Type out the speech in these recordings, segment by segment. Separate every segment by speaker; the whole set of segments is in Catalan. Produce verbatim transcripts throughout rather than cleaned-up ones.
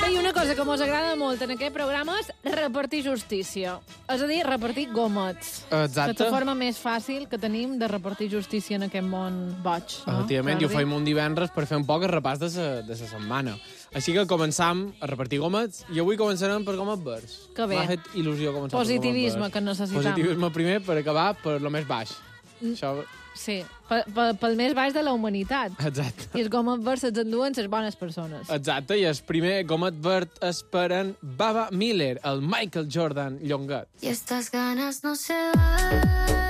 Speaker 1: I una cosa que mos agrada molt en aquest programa és repartir justícia. És a dir, repartir gomets.
Speaker 2: Exacte.
Speaker 1: La forma més fàcil que tenim de repartir justícia en aquest món boig. No?
Speaker 2: Efectivament, i ho feim un divendres per fer un poc el repàs de sa, de sa setmana. Així que començam a repartir gomets i avui començarem per gomet verds.
Speaker 1: Que bé.
Speaker 2: M'ha fet il·lusió començar
Speaker 1: Positivisme,
Speaker 2: per gomet verds.
Speaker 1: que necessitam.
Speaker 2: Positivisme primer per acabar per lo més baix.
Speaker 1: Mm.
Speaker 2: Això...
Speaker 1: Sí, pel, pel, pel més baix de la humanitat.
Speaker 2: Exacte.
Speaker 1: I els gomets verds se'ls enduen les bones persones.
Speaker 2: Exacte, i el primer gomet verd és per en Baba Miller, el Michael Jordan llonguet.
Speaker 3: Y estas ganas no se van.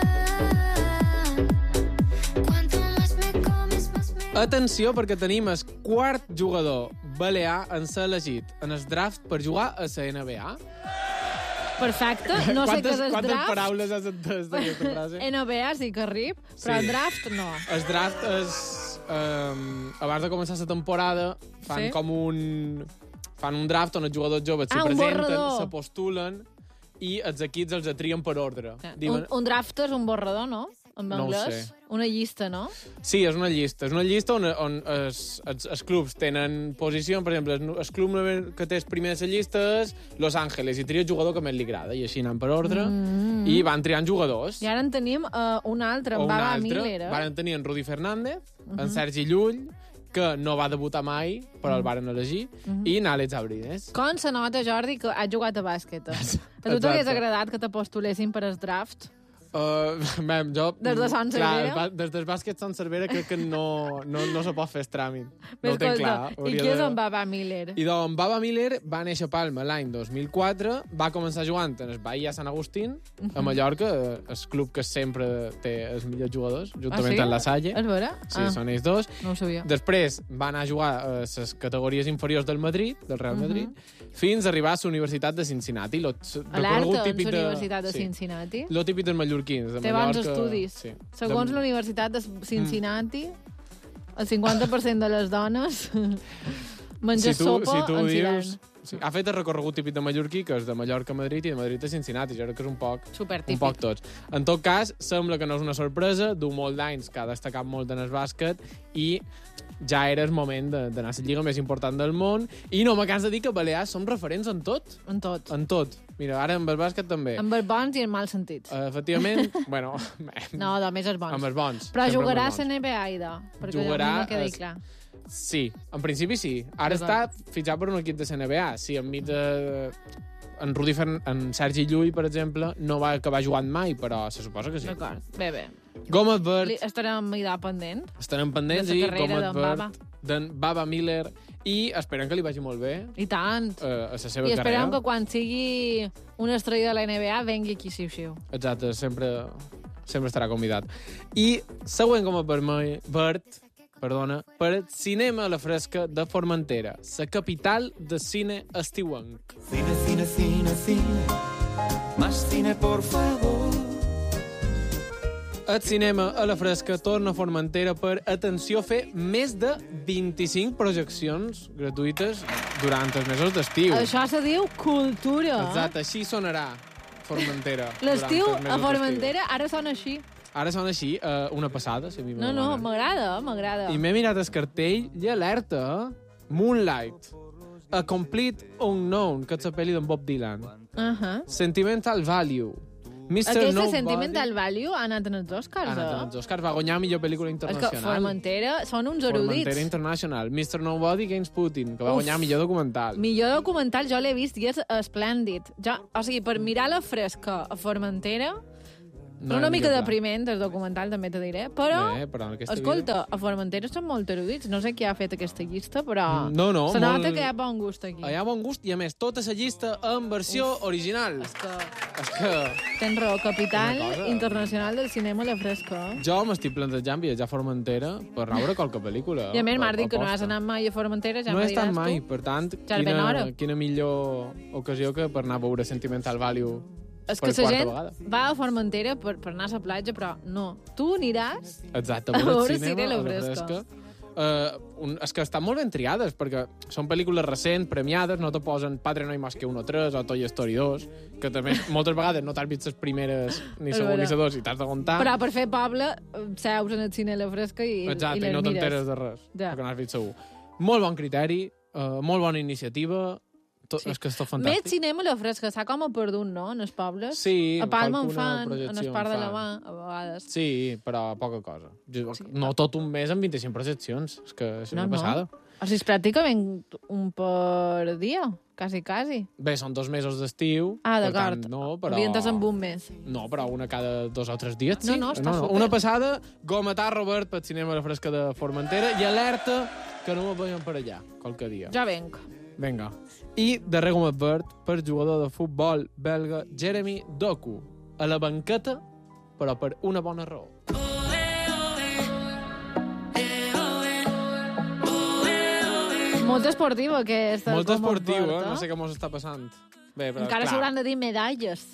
Speaker 3: Cuanto más me comes, más me...
Speaker 2: Atenció, perquè tenim el quart jugador balear en ser elegit en el draft per jugar a la N B A.
Speaker 1: Perfecte, no sé què és el
Speaker 2: quantes
Speaker 1: draft.
Speaker 2: paraules has entès d'aquesta frase?
Speaker 1: N B A sí que rip, però
Speaker 2: Sí.
Speaker 1: el draft no.
Speaker 2: El draft és... Um, abans de començar la temporada, fan
Speaker 1: Sí?
Speaker 2: com un... Fan un draft on els jugadors joves
Speaker 1: Ah,
Speaker 2: s'hi
Speaker 1: un
Speaker 2: presenten,
Speaker 1: borrador.
Speaker 2: se postulen i els equips els atrien per ordre.
Speaker 1: Un, un draft és un borrador, no? En
Speaker 2: No ho
Speaker 1: anglès.
Speaker 2: sé.
Speaker 1: Una llista, no?
Speaker 2: Sí, és una llista. És una llista on, on els, els, els clubs tenen posició. Per exemple, el, el club que té el primer de la llista és Los Angeles i tria el jugador que més li agrada. I així anant per ordre. Mm. I van triant jugadors.
Speaker 1: I ara en tenim uh, un altre,
Speaker 2: O
Speaker 1: en
Speaker 2: un
Speaker 1: Baba
Speaker 2: altre.
Speaker 1: Miller. Eh?
Speaker 2: Varen tenir en Rudy Fernández, uh -huh. en
Speaker 1: Mhm.
Speaker 2: Sergi Llull, que no va debutar mai, però el varen elegir,
Speaker 1: Mhm.
Speaker 2: i en Àlex Abrines.
Speaker 1: Com se nota, Jordi, que has jugat a bàsquet? Eh? A tu t'hagués agradat que te postulessin per al draft?
Speaker 2: Uh, bé, jo...
Speaker 1: Des de Sant Cervera?
Speaker 2: Clar, des del bàsquet Sant Cervera crec que no, no, no se pot fer el tràmit. No ho
Speaker 1: Escolta,
Speaker 2: tenc clar.
Speaker 1: I
Speaker 2: Hauria
Speaker 1: qui és
Speaker 2: de-
Speaker 1: en Baba Miller?
Speaker 2: I doncs, Baba Miller va néixer a Palma l'any dos mil quatre, va començar jugant en el Bahia Sant Agustín, a Mallorca, el club que sempre té els millors jugadors, juntament
Speaker 1: Ah, sí?
Speaker 2: amb la Salle.
Speaker 1: És vera?
Speaker 2: Sí,
Speaker 1: Ah.
Speaker 2: són ells dos.
Speaker 1: No ho sabia.
Speaker 2: Després va anar a jugar a les categories inferiors del Madrid, del Real Madrid, fins a arribar a la Universitat de Cincinnati. Lo,
Speaker 1: Alerta, en la Universitat de Cincinnati.
Speaker 2: Lo típic dels mallorquins, de
Speaker 1: Té bons
Speaker 2: Mallorca.
Speaker 1: estudis.
Speaker 2: Sí.
Speaker 1: Segons
Speaker 2: de...
Speaker 1: la Universitat de Cincinnati, el cinquanta per cent de les dones menja
Speaker 2: si tu,
Speaker 1: sopa
Speaker 2: si tu
Speaker 1: en
Speaker 2: dius...
Speaker 1: hivern.
Speaker 2: Sí, ha fet el recorregut típic de mallorquí, que és de Mallorca a Madrid i de Madrid a Cincinnati. Jo crec que és un poc, un
Speaker 1: Supertípic.
Speaker 2: poc tots. En tot cas, sembla que no és una sorpresa, du molt d'anys que ha destacat molt en el bàsquet i ja era el moment de- d'anar a la lliga més important del món. I no me cansa de dir que Balears som referents en tot.
Speaker 1: En tot.
Speaker 2: En tot. Mira, ara amb el bàsquet també.
Speaker 1: Amb els bons i en mal sentits.
Speaker 2: Uh, efectivament, bueno,
Speaker 1: No, només els bons.
Speaker 2: amb els bons.
Speaker 1: Però
Speaker 2: sempre
Speaker 1: jugarà
Speaker 2: amb
Speaker 1: a
Speaker 2: els
Speaker 1: la
Speaker 2: bons.
Speaker 1: N B A, Ida, perquè
Speaker 2: Jugarà
Speaker 1: a mi me quedi
Speaker 2: a-
Speaker 1: clar.
Speaker 2: Sí, en principi sí. Ara
Speaker 1: D'acord.
Speaker 2: està fitxat per un equip de la N B A. Sí, enmig de... En, Rudy Fern... en Sergi Llull, per exemple, no va acabar jugant mai, però se suposa que sí.
Speaker 1: D'acord, bé, bé.
Speaker 2: Gomet verd,
Speaker 1: Li estarem Ida pendent.
Speaker 2: estarem pendents,
Speaker 1: de la
Speaker 2: i
Speaker 1: carrera
Speaker 2: Gomet
Speaker 1: d'en Baba.
Speaker 2: verd d'en Baba Miller, i esperem que li vagi molt bé
Speaker 1: I tant.
Speaker 2: eh, a la seva
Speaker 1: I
Speaker 2: carrera.
Speaker 1: esperem que quan sigui una estrella de la N B A vengui aquí xiu-xiu.
Speaker 2: Exacte, sempre, sempre estarà convidat. I següent Gomet vermell, verd, perdona, per Cinema a la Fresca de Formentera, la capital de cine estiuenc.
Speaker 4: Cine, cine, cine, cine. Más cine, por favor.
Speaker 2: El cinema a la Fresca torna a Formentera per, atenció, fer més de vint-i-cinc projeccions gratuïtes durant els mesos d'estiu.
Speaker 1: Això se diu cultura.
Speaker 2: Exacte, així sonarà Formentera.
Speaker 1: L'estiu
Speaker 2: durant els mesos
Speaker 1: a Formentera ara sona així.
Speaker 2: d'estiu. Ara sona així, eh, una passada, si a mi
Speaker 1: No, no,
Speaker 2: m'agrada.
Speaker 1: m'agrada, m'agrada.
Speaker 2: I m'he mirat el cartell i alerta, Moonlight, A Complete Unknown, que és la pel·li d'en Bob Dylan.
Speaker 1: Uh -huh.
Speaker 2: Sentimental Value, mister
Speaker 1: Aquesta
Speaker 2: Nobody.
Speaker 1: Sentimental Value ha anat en els Oscars,
Speaker 2: Ha anat en
Speaker 1: eh?
Speaker 2: els Oscars, va guanyar millor pel·lícula
Speaker 1: És que
Speaker 2: internacional.
Speaker 1: Formentera són uns erudits.
Speaker 2: Formentera International, mister Nobody Against Putin, que va
Speaker 1: Uf.
Speaker 2: guanyar millor documental.
Speaker 1: Millor documental jo l'he vist i és esplèndid. Jo, o sigui, per mirar la fresca a Formentera,
Speaker 2: No
Speaker 1: una
Speaker 2: hi ha
Speaker 1: mica
Speaker 2: millor pla.
Speaker 1: depriment, el documental, també te diré, però,
Speaker 2: Bé, però en aquesta
Speaker 1: escolta, a Formentera són molt erudits. No sé qui ha fet aquesta llista, però
Speaker 2: No, no,
Speaker 1: se nota
Speaker 2: molt-
Speaker 1: que hi ha bon gust aquí.
Speaker 2: vida hi ha bon gust i, a més, tota la llista en versió original.
Speaker 1: És que
Speaker 2: És que
Speaker 1: tens raó, capital
Speaker 2: Una cosa.
Speaker 1: internacional del cinema a la fresca.
Speaker 2: jo m'estic plantejant viatjar a Formentera per veure qualque pel·lícula.
Speaker 1: I a més,
Speaker 2: A-
Speaker 1: m'has dit que no has
Speaker 2: aposta.
Speaker 1: anat mai a Formentera, ja
Speaker 2: No
Speaker 1: me
Speaker 2: he estat
Speaker 1: diràs
Speaker 2: mai,
Speaker 1: tu.
Speaker 2: per tant,
Speaker 1: Ja és ben
Speaker 2: quina,
Speaker 1: hora.
Speaker 2: quina millor ocasió que per anar a veure Sentimental Value
Speaker 1: És
Speaker 2: per
Speaker 1: que la
Speaker 2: quarta
Speaker 1: gent
Speaker 2: vegada.
Speaker 1: va a Formentera per, per anar a la platja, però no. Tu aniràs
Speaker 2: Exacte,
Speaker 1: a veure
Speaker 2: el cinema
Speaker 1: cine a la
Speaker 2: a la
Speaker 1: fresca.
Speaker 2: fresca. Uh, un, és que estan molt ben triades, perquè són pel·lícules recents, premiades, no te posen Padre no hay más que uno tres o Toy Story dos, que també moltes vegades no t'has vist les primeres ni
Speaker 1: És
Speaker 2: segon ni
Speaker 1: vera.
Speaker 2: la dos i t'has d'aguantar.
Speaker 1: Però per fer poble, eh, seus en el cine a la fresca i,
Speaker 2: Exacte,
Speaker 1: i
Speaker 2: i
Speaker 1: les
Speaker 2: no
Speaker 1: mires.
Speaker 2: t'enteres de res,
Speaker 1: Ja.
Speaker 2: perquè no has vist segur. Molt bon criteri, uh, molt bona iniciativa, tot,
Speaker 1: Sí.
Speaker 2: és que és tot
Speaker 1: Més
Speaker 2: fantàstic.
Speaker 1: cinema a la fresca, s'ha com a perdut, no?, en els pobles.
Speaker 2: Sí,
Speaker 1: A Palma en
Speaker 2: qualcuna
Speaker 1: fan, en
Speaker 2: projecció
Speaker 1: el Parc
Speaker 2: en
Speaker 1: de la
Speaker 2: fan.
Speaker 1: Mà, a vegades.
Speaker 2: Sí, però poca cosa. Jo,
Speaker 1: Sí.
Speaker 2: no tot un mes amb vint-i-cinc projeccions, és que és
Speaker 1: No,
Speaker 2: una
Speaker 1: no.
Speaker 2: passada.
Speaker 1: O sigui, és pràcticament un per dia, quasi, quasi.
Speaker 2: Bé, són dos mesos d'estiu,
Speaker 1: Ah,
Speaker 2: per
Speaker 1: d'acord.
Speaker 2: tant, no, però...
Speaker 1: Orientes amb un mes.
Speaker 2: No, però una cada dos o tres dies, sí.
Speaker 1: No, no, està súper.
Speaker 2: Una passada, gometar Robert pel cinema a la fresca de Formentera i alerta que no me'n vagin per allà, qualque dia.
Speaker 1: Ja venc.
Speaker 2: Vinga. I darrer gomet verd per jugador de futbol belga Jeremy Doku. A la banqueta, però per una bona raó.
Speaker 1: Molt esportiva, aquesta.
Speaker 2: Molt
Speaker 1: com a
Speaker 2: esportiu,
Speaker 1: Berta.
Speaker 2: eh? No sé què mos està passant. Bé, però,
Speaker 1: Encara
Speaker 2: clar.
Speaker 1: s'hauran de dir medalles.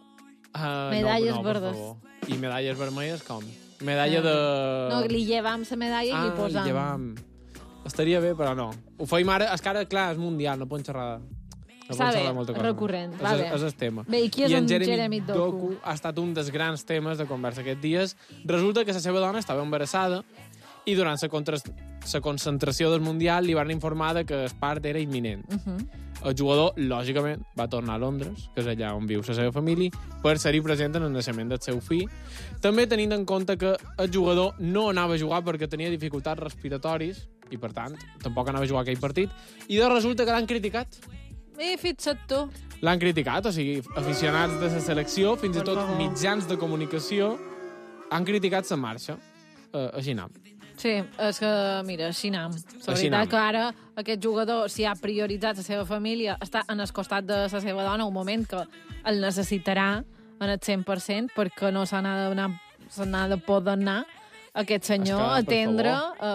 Speaker 2: Uh,
Speaker 1: medalles
Speaker 2: no, no, per
Speaker 1: verdes.
Speaker 2: favor. I medalles vermelles com? Medalla de...
Speaker 1: No, li llevam la medalla i li
Speaker 2: ah,
Speaker 1: posam.
Speaker 2: li llevam. Estaria bé, però no. Ho feim ara, és que ara, clar, és mundial, no podem xerrar... No
Speaker 1: Està
Speaker 2: podem
Speaker 1: bé,
Speaker 2: xerrar molta cosa.
Speaker 1: recurrent,
Speaker 2: És,
Speaker 1: va bé.
Speaker 2: és el tema.
Speaker 1: Bé, i qui és
Speaker 2: I
Speaker 1: en
Speaker 2: Jeremy,
Speaker 1: Jeremy Doku?
Speaker 2: ha estat un dels grans temes de conversa aquests dies. Resulta que la seva dona estava embarassada i durant la, contra... la concentració del Mundial li van informar de que el part era imminent.
Speaker 1: Uh -huh.
Speaker 2: El jugador, lògicament, va tornar a Londres, que és allà on viu la seva família, per ser-hi present en el naixement del seu fill. També tenint en compte que el jugador no anava a jugar perquè tenia dificultats respiratoris i, per tant, tampoc anava a jugar aquell partit. I de resulta que l'han criticat.
Speaker 1: I fixa't tu.
Speaker 2: L'han criticat, o sigui, aficionats de la selecció, fins i
Speaker 1: Per
Speaker 2: tot
Speaker 1: favor.
Speaker 2: mitjans de comunicació, han criticat la marxa. Uh, així anem.
Speaker 1: Sí, és que, mira, així anem. La
Speaker 2: Així
Speaker 1: veritat
Speaker 2: anem.
Speaker 1: que ara aquest jugador, si ha prioritzat la seva família, està en el costat de la seva dona un moment que el necessitarà en el cent per cent perquè no se n'ha de, donar, se n'ha de poder anar aquest senyor
Speaker 2: És que,
Speaker 1: a
Speaker 2: per
Speaker 1: atendre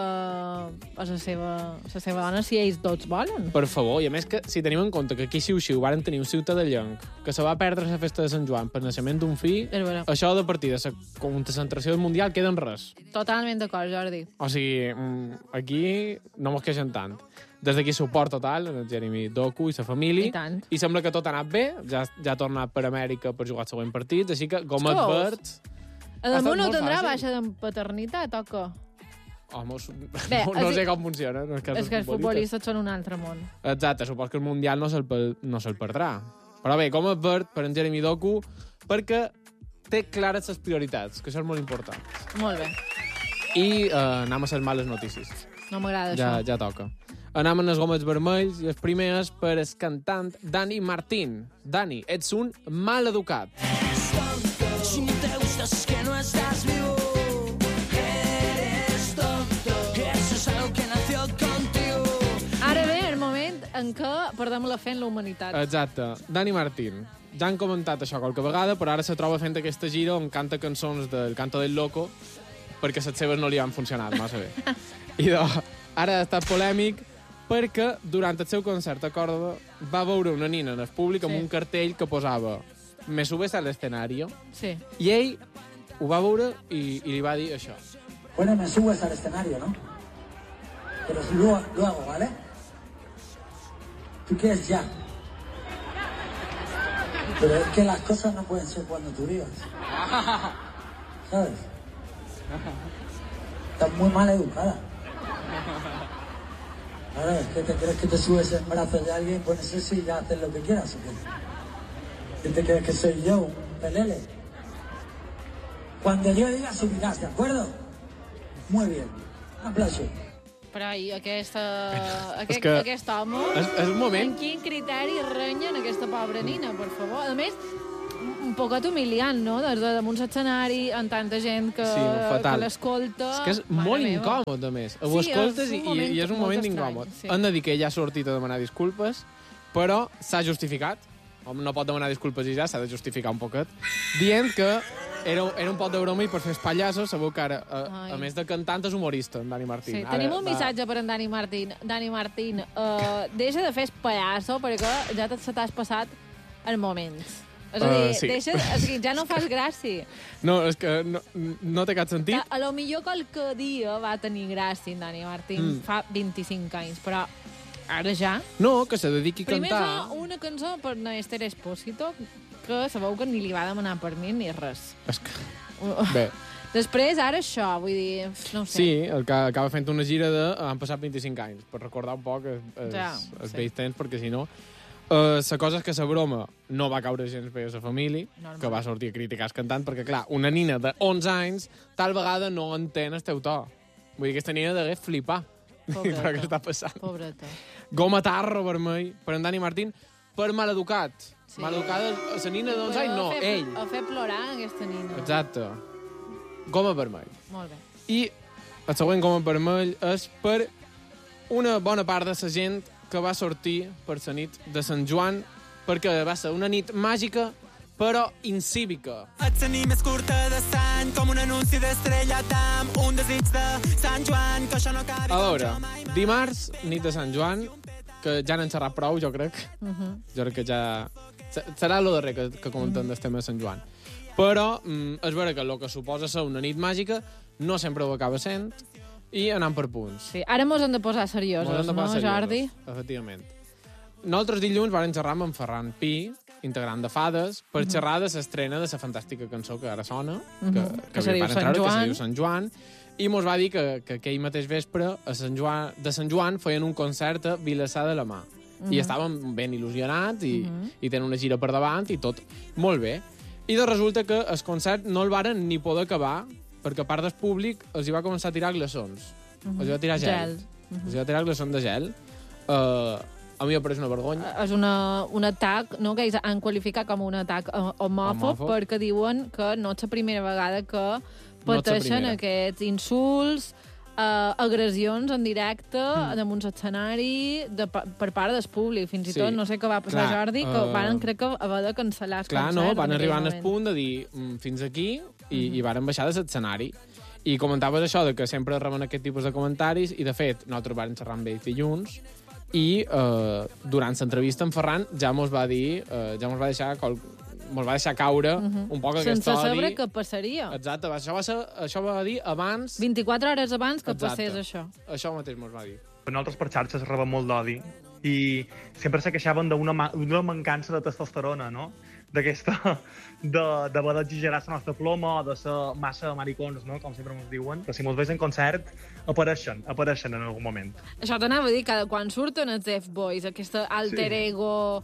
Speaker 1: eh, a la seva, la seva dona si ells tots volen.
Speaker 2: Per favor, i a més que si tenim en compte que aquí a Xiu-Xiu varen tenir un ciutadellenc que se va perdre la festa de Sant Joan per naixement d'un fill,
Speaker 1: És vera.
Speaker 2: això de partir de la concentració del Mundial queda en res.
Speaker 1: Totalment d'acord, Jordi.
Speaker 2: O sigui, mm, aquí no mos queixen tant. Des d'aquí suport total en el Jeremy Doku i la família.
Speaker 1: I tant.
Speaker 2: I sembla que tot ha anat bé, ja, ja ha tornat per Amèrica per jugar els següents partits, així que gomet
Speaker 1: Escolta,
Speaker 2: verd...
Speaker 1: A damunt no
Speaker 2: molt
Speaker 1: tindrà
Speaker 2: fàcil.
Speaker 1: baixa de paternitat o què?
Speaker 2: Home,
Speaker 1: Bé,
Speaker 2: no, no
Speaker 1: és-
Speaker 2: sé com funciona. En el cas
Speaker 1: És
Speaker 2: dels
Speaker 1: que els
Speaker 2: futbolistes.
Speaker 1: futbolistes són un altre món.
Speaker 2: Exacte, supos que el Mundial no se'l pe- no se'l perdrà. Però bé, com et verd per en Jeremy Doku, perquè té clares les prioritats, que això és molt important.
Speaker 1: Molt bé.
Speaker 2: I eh, anem a les males notícies.
Speaker 1: No m'agrada
Speaker 2: Ja,
Speaker 1: això.
Speaker 2: ja toca. Anem amb els gomets vermells i els primers per el cantant Dani Martín. Dani, ets un mal educat.
Speaker 5: Si ni te gustas es que no estás vivo. Eres tonto. Eso es algo que nació contigo.
Speaker 1: Ara ve el moment en què perdem la fe en la humanitat.
Speaker 2: Exacte. Dani Martín. Ja han comentat això qualque vegada, però ara se troba fent aquesta gira on canta cançons del Canto del Loco perquè les seves no li han funcionat massa bé. I do, ara ha estat polèmic perquè durant el seu concert a Còrdoba va veure una nina en el públic amb
Speaker 1: Sí.
Speaker 2: un cartell que posava «Me subes al escenario»
Speaker 1: Sí.
Speaker 2: i ell ho va veure i, i li va dir això.
Speaker 6: Bueno, me subes al escenario, ¿no? Pero luego lo hago, ¿vale? Tú quieres ya. Pero es que las cosas no pueden ser cuando tú digas. ¿Sabes? Estás muy mal educada. Ahora, es que te crees que te subes en brazos de alguien, pues eso sí, ya haces lo que quieras, ¿o qué? ¿Qué te crees que soy yo, un pelele? Cuando yo diga subirás, ¿de acuerdo? Muy bien. Un aplauso.
Speaker 1: Però i aquesta, aquest,
Speaker 2: que
Speaker 1: aquest home...
Speaker 2: És, és un moment...
Speaker 1: En quin criteri renya en aquesta pobra nina, per favor? A més, un poquet humiliant, no? Des de damunt l'escenari, amb tanta gent que,
Speaker 2: Sí, fatal.
Speaker 1: que l'escolta...
Speaker 2: És que és
Speaker 1: Mare
Speaker 2: molt
Speaker 1: meva.
Speaker 2: incòmode, a més. Ho
Speaker 1: Sí,
Speaker 2: escoltes
Speaker 1: és
Speaker 2: i,
Speaker 1: un
Speaker 2: i,
Speaker 1: moment
Speaker 2: i és un
Speaker 1: molt
Speaker 2: moment
Speaker 1: estrany,
Speaker 2: incòmod.
Speaker 1: sí.
Speaker 2: Han de dir que ella ha sortit a demanar disculpes, però s'ha justificat. Home, no pot demanar disculpes i ja, s'ha de justificar un poquet. Dient que era, era un pot de broma i per fer els pallassos, sabeu que ara, a,
Speaker 1: Ai.
Speaker 2: a més de cantant, és humorista, en Dani Martín.
Speaker 1: Sí,
Speaker 2: Ara
Speaker 1: tenim un
Speaker 2: va-
Speaker 1: missatge per en Dani Martín. Dani Martín, uh, deixa de fer el pallasso perquè ja te- se t'has passat el moment. És a dir,
Speaker 2: Uh, sí.
Speaker 1: deixa, és a dir, ja no fas gràcia.
Speaker 2: No, és que no, no té cap sentit.
Speaker 1: A, a lo millor qualque dia va tenir gràcia en Dani Martín,
Speaker 2: Mm.
Speaker 1: fa vint-i-cinc anys, però ara ja...
Speaker 2: No, que se dediqui a
Speaker 1: Primer
Speaker 2: cantar.
Speaker 1: fa una cançó per na Esther Espósito que sabeu que ni li va demanar permís ni res.
Speaker 2: És que...
Speaker 1: Uh,
Speaker 2: Bé,
Speaker 1: Després, ara això, vull dir, no ho sé.
Speaker 2: Sí, el que acaba fent una gira de... Han passat vint-i-cinc anys, per recordar un poc els,
Speaker 1: Ja,
Speaker 2: els
Speaker 1: sí.
Speaker 2: vells temps, perquè si no... Uh, la cosa és que la broma no va caure gens bé a la família,
Speaker 1: Normal.
Speaker 2: que va sortir a criticar el cantant, perquè, clar, una nina de onze anys tal vegada no entén el teu to. Vull dir, aquesta nina degué flipar.
Speaker 1: Pobreta.
Speaker 2: Per què està passant?
Speaker 1: Pobreta.
Speaker 2: Goma tarro vermell per en Dani Martín, per maleducat.
Speaker 1: Sí.
Speaker 2: Maleducada a la nina d'onze anys, no,
Speaker 1: a fer,
Speaker 2: ell.
Speaker 1: A fer plorar aquesta nina.
Speaker 2: Exacte. Goma vermell.
Speaker 1: Molt bé.
Speaker 2: I el següent goma vermell és per una bona part de la gent que va sortir per la nit de Sant Joan, perquè va ser una nit màgica, però incívica.
Speaker 5: Et la nit més curta de Sant, com un anunci d'Estrella Damm, un desig de Sant Joan, que això no acabi.
Speaker 2: A veure, dimarts, nit de Sant Joan, que ja n'han xerrat prou, jo crec.
Speaker 1: Uh -huh.
Speaker 2: Jo crec que ja... Serà el darrer que, que comentem del tema de Sant Joan. Però mm, és vera que el que suposa ser una nit màgica no sempre ho acaba sent, i anant per punts.
Speaker 1: Sí, ara mos hem de posar seriosos,
Speaker 2: Mos hem de
Speaker 1: no,
Speaker 2: posar
Speaker 1: Jordi?
Speaker 2: seriosos, efectivament. Nosaltres dilluns vam xerrar amb en Ferran Pi, integrant de Fades, per
Speaker 1: Mhm.
Speaker 2: xerrar de l'estrena de la fantàstica cançó que ara sona, que,
Speaker 1: Mhm. Que se
Speaker 2: havia
Speaker 1: diu
Speaker 2: van
Speaker 1: Sant
Speaker 2: treure, que se
Speaker 1: Joan.
Speaker 2: diu Sant Joan, i mos va dir que, que aquell mateix vespre a Sant Joan, de Sant Joan feien un concert a Vilassar de la Mà.
Speaker 1: Mhm.
Speaker 2: I estàvem ben il·lusionats i, i tenen una gira per davant i tot molt bé. I de resulta que el concert no el varen ni poder acabar, perquè a part del públic els hi va començar a tirar glaçons. Els hi va tirar gel.
Speaker 1: Gel.
Speaker 2: Els hi va tirar glaçons de gel. Uh, a mi em pareix una vergonya.
Speaker 1: És una, un atac, no, que ells han qualificat com un atac eh, homòfob,
Speaker 2: Homòfob.
Speaker 1: perquè diuen que no és la primera vegada que
Speaker 2: No és la
Speaker 1: pateixen
Speaker 2: primera.
Speaker 1: aquests insults, eh, agressions en directe
Speaker 2: Mm.
Speaker 1: damunt l'escenari de, pa- per part del públic. Fins i
Speaker 2: Sí.
Speaker 1: tot, no sé què va passar,
Speaker 2: Clar,
Speaker 1: Jordi, que
Speaker 2: eh,
Speaker 1: van, crec que, haver de cancel·lar el
Speaker 2: Clar,
Speaker 1: concert.
Speaker 2: no, van
Speaker 1: en
Speaker 2: arribar
Speaker 1: aquell
Speaker 2: al
Speaker 1: moment.
Speaker 2: punt de dir mm, fins aquí i,
Speaker 1: Mhm.
Speaker 2: i varen baixar de l'escenari. I comentaves això, de que sempre reben aquest tipus de comentaris, i de fet, nosaltres vam xerrar amb ells dilluns, i eh, durant l'entrevista en Ferran ja mos va dir, eh, ja mos va deixar, col... mos va deixar caure
Speaker 1: Mhm.
Speaker 2: un poc
Speaker 1: Sense
Speaker 2: aquest odi.
Speaker 1: saber què passaria.
Speaker 2: Exacte, això va, ser, això va dir abans...
Speaker 1: vint-i-quatre hores abans que
Speaker 2: Exacte.
Speaker 1: passés això.
Speaker 2: Això mateix mos va dir.
Speaker 7: Nosaltres per xarxes rebem molt d'odi i sempre se queixaven d'una ma una mancança de testosterona, no? D'aquesta, de- d'haver d'exagerar la nostra ploma o de ser massa maricons, no? Com sempre ens diuen. Però si mos veus en concert, apareixen, apareixen en algun moment.
Speaker 1: Això t'anava a dir, cada quan surten els F-Boys, aquest alter
Speaker 7: Sí.
Speaker 1: ego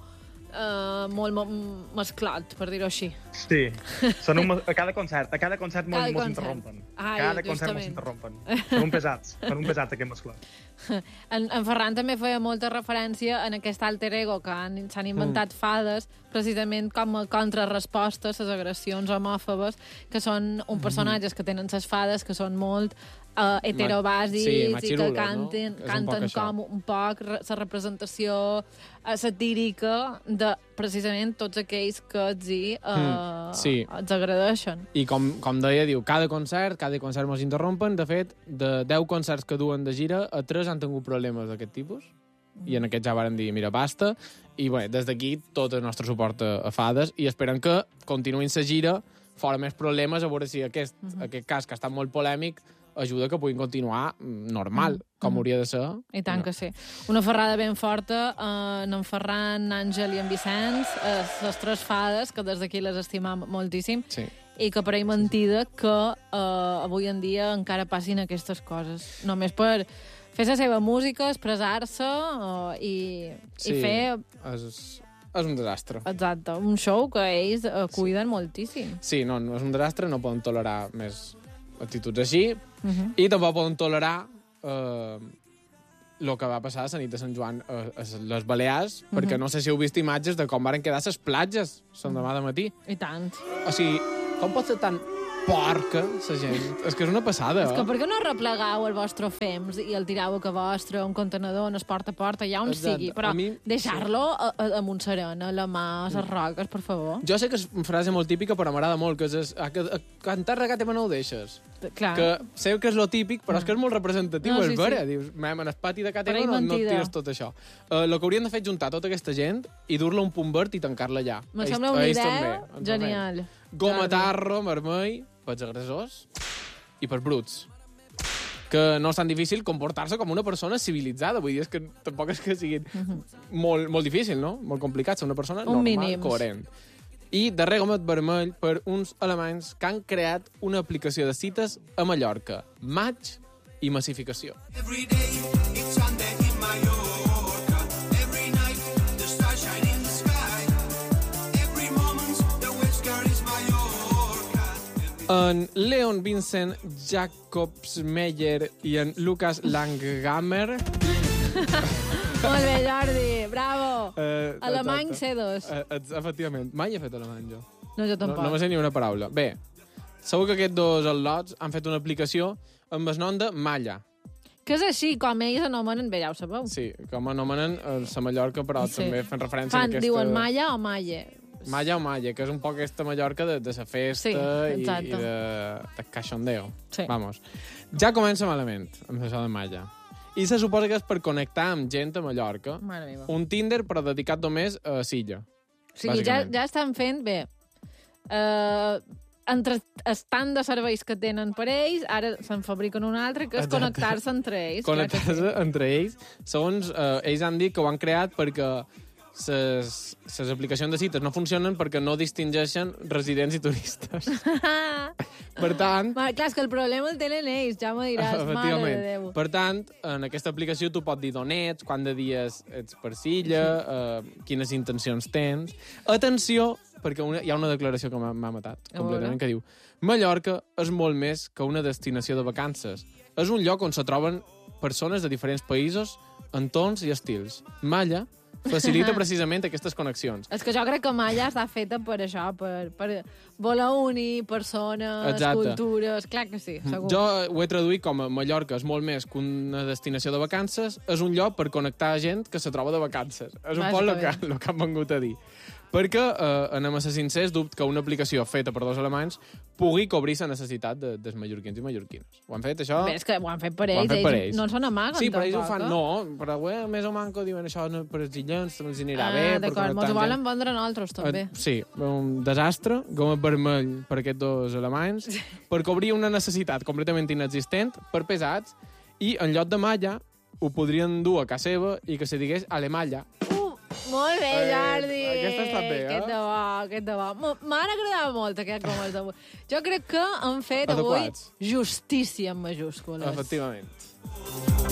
Speaker 1: eh, molt mo mesclat, per dir-ho així.
Speaker 7: Sí, són un, a cada concert, a cada concert mos,
Speaker 1: Cada
Speaker 7: mos
Speaker 1: concert.
Speaker 7: interrompen.
Speaker 1: Ai,
Speaker 7: cada concert mos
Speaker 1: justament.
Speaker 7: interrompen. Són un pesats, són un pesats aquest mesclat.
Speaker 1: En, en Ferran també feia molta referència en aquest alter ego que han- s'han inventat
Speaker 2: Mm.
Speaker 1: fades, precisament com a contrarresposta a les agressions homòfobes, que són un personatges que tenen les fades que són molt uh, heterobàsics
Speaker 2: Sí,
Speaker 1: i que
Speaker 2: machirulos, no?
Speaker 1: canten,
Speaker 2: És un
Speaker 1: canten
Speaker 2: poc això.
Speaker 1: com un poc la representació eh, satírica de precisament tots aquells que els, hi, uh,
Speaker 2: Mm, sí.
Speaker 1: els agradeixen.
Speaker 2: I com, com deia, diu, cada concert, cada concert mos interrompen. De fet, de deu concerts que duen de gira, a tres han tingut problemes d'aquest tipus. I en aquest ja varen dir, mira, basta. I bé, des d'aquí, tot el nostre suport a, a Fades, i esperem que continuïn la gira fora més problemes, a veure si aquest, uh -huh. aquest cas, que ha estat molt polèmic, ajuda que puguin continuar mm, normal, com hauria de ser.
Speaker 1: I tant
Speaker 2: No.
Speaker 1: que sí. Una ferrada ben forta eh, en en Ferran, Àngel i en Vicenç, eh, les tres fades, que des d'aquí les estimam moltíssim,
Speaker 2: Sí.
Speaker 1: i que pareix mentida que eh, avui en dia encara passin aquestes coses. Només per fer la seva música, expressar-se eh, i,
Speaker 2: Sí,
Speaker 1: i fer,
Speaker 2: És, és un desastre.
Speaker 1: exacte, un show que ells eh, cuiden moltíssim.
Speaker 2: Sí, no, no és un desastre, no poden tolerar més actituds així,
Speaker 1: Uh -huh.
Speaker 2: i tampoc poden tolerar eh, el que va passar a la nit de Sant Joan a, a les Balears,
Speaker 1: Mhm.
Speaker 2: perquè no sé si heu vist imatges de com varen quedar les platges l'endemà de matí.
Speaker 1: I tant.
Speaker 2: O sigui, com pot ser tan porca, la gent? És que és una passada,
Speaker 1: És que
Speaker 2: eh?
Speaker 1: per què no replegau el vostre fems i el tirau a que vostre, un contenedor, on es porta a porta, allà on
Speaker 2: Exacte.
Speaker 1: sigui, però
Speaker 2: A mi-
Speaker 1: deixar-lo a, a, a Montserrat, a la mà, a les roques, per favor.
Speaker 2: Jo sé que és una frase molt típica, però m'agrada molt, que és, és a, a, cantar regat i no ho deixes.
Speaker 1: Clar.
Speaker 2: Que sé que és lo típic, però és que és molt representatiu,
Speaker 1: No,
Speaker 2: és
Speaker 1: sí,
Speaker 2: vera.
Speaker 1: sí.
Speaker 2: Dius, mem, en el pati de
Speaker 1: Però
Speaker 2: Catema
Speaker 1: i
Speaker 2: no, no
Speaker 1: mentida.
Speaker 2: tires tot això. Uh, el que haurien de fer és juntar tota aquesta gent i dur-la a un punt verd i tancar-la allà.
Speaker 1: Me
Speaker 2: A ells-
Speaker 1: sembla
Speaker 2: a
Speaker 1: una
Speaker 2: ells
Speaker 1: idea
Speaker 2: també, ens va
Speaker 1: genial.
Speaker 2: bé. Goma
Speaker 1: Jordi.
Speaker 2: tarro, vermell, pels agressors i per bruts. Que no és tan difícil comportar-se com una persona civilitzada. Vull dir, és que tampoc és que sigui molt, molt difícil, no? Molt complicat ser una persona
Speaker 1: Un
Speaker 2: normal,
Speaker 1: mínims.
Speaker 2: coherent. I darrer gomet vermell per uns alemanys que han creat una aplicació de cites a Mallorca. Match i massificació.
Speaker 5: Every day, it's Sunday in Mallorca. Every night, the stars shine in the sky. Every moment, the whisker is Mallorca.
Speaker 2: En Leon Vincent Jacobsmeyer i en Lucas Langhammer...
Speaker 1: Molt bé, Jordi, bravo.
Speaker 2: Eh,
Speaker 1: Alemany
Speaker 2: exacte.
Speaker 1: C dos.
Speaker 2: Eh, eh, efectivament. Mai he fet alemany, jo.
Speaker 1: No, jo
Speaker 2: No,
Speaker 1: tampoc.
Speaker 2: no me sé ni una paraula. Bé, segur que aquests dos al·lots han fet una aplicació amb el nom de Malla.
Speaker 1: Que és així, com ells anomenen, bé, ja ho sabeu.
Speaker 2: Sí, com anomenen el Sa Mallorca, però
Speaker 1: Sí.
Speaker 2: també fan referència
Speaker 1: Fan,
Speaker 2: a aquesta...
Speaker 1: diuen Malla o Malle.
Speaker 2: Malla o Malla, que és un poc aquesta Mallorca de, de sa festa
Speaker 1: Sí,
Speaker 2: i,
Speaker 1: exacte.
Speaker 2: i de, de cachondeo.
Speaker 1: Sí.
Speaker 2: Vamos. Ja comença malament, amb això de Malla. I se suposa que és per connectar amb gent a Mallorca.
Speaker 1: Mare meva.
Speaker 2: Un Tinder, però dedicat només a Silla.
Speaker 1: O sigui, ja,
Speaker 2: bàsicament.
Speaker 1: ja estan fent, bé, eh, entre el tant de serveis que tenen per ells, ara se'n fabriquen un altre, que és
Speaker 2: Exacte.
Speaker 1: connectar-se entre ells. clar que
Speaker 2: Connectar-se entre ells. Segons eh, ells han dit que ho han creat perquè les aplicacions de cites no funcionen perquè no distingeixen residents i turistes.
Speaker 1: sí.
Speaker 2: Per tant,
Speaker 1: Va, clar, és que el problema el tenen ells, ja m'ho diràs, mare de Déu.
Speaker 2: Per tant, en aquesta aplicació tu pots dir d'on ets, quant de dies ets per Silla, eh, quines intencions tens. Atenció, perquè una, hi ha una declaració que m'ha m'ha matat
Speaker 1: A
Speaker 2: completament,
Speaker 1: veure.
Speaker 2: que diu Mallorca és molt més que una destinació de vacances. És un lloc on se troben persones de diferents països, entorns i estils. Malla facilita precisament aquestes connexions.
Speaker 1: És que jo crec que Malla està feta per això, per, per voler unir persones,
Speaker 2: Exacte.
Speaker 1: cultures... Clar que sí, segur.
Speaker 2: Jo ho he traduït com a Mallorca és molt més que una destinació de vacances, és un lloc per connectar gent que se troba de vacances. És un poc el que,
Speaker 1: Bàsicament.
Speaker 2: el que han vengut a dir. Perquè, eh, anem a ser sincers, dubte que una aplicació feta per dos alemanys pugui cobrir la necessitat de, dels mallorquins i mallorquines. Ho han fet, això?
Speaker 1: Bé, és que ho han fet per
Speaker 2: Ho han
Speaker 1: ells,
Speaker 2: fet per
Speaker 1: ells
Speaker 2: ells.
Speaker 1: no se n'amaguen
Speaker 2: Sí, però ells ho
Speaker 1: tampoc,
Speaker 2: fan...
Speaker 1: eh?
Speaker 2: No, però eh, més o manco diuen això no, per els illens, també els anirà
Speaker 1: Ah,
Speaker 2: bé. per
Speaker 1: d'acord,
Speaker 2: connectar
Speaker 1: mos ho
Speaker 2: amb
Speaker 1: volen
Speaker 2: gent.
Speaker 1: vendre a nosaltres, també.
Speaker 2: Eh, sí, un desastre, goma vermell per aquests dos alemanys, per cobrir una necessitat completament inexistent, per pesats, i en lloc de malla ho podrien dur a casa seva i que se digués alemalla.
Speaker 1: Uh, molt bé,
Speaker 2: Eh,
Speaker 1: Jordi.
Speaker 2: aquesta està bé, eh?
Speaker 1: Aquest de bo, aquest de bo. M- M'han agradat molt aquest com els d'avui. Jo crec que han fet
Speaker 2: Adequats.
Speaker 1: avui justícia en majúscules.
Speaker 2: Efectivament.